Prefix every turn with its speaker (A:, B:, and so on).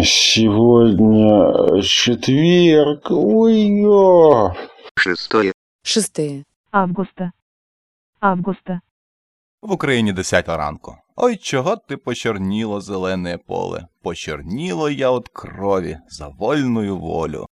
A: Сегодня четверг. Ой-ё.
B: 6
C: августа.
D: В Україні 10 ранку. Ой, чого ти почорніло, зелене поле? Почорніло я от крові за вольную волю.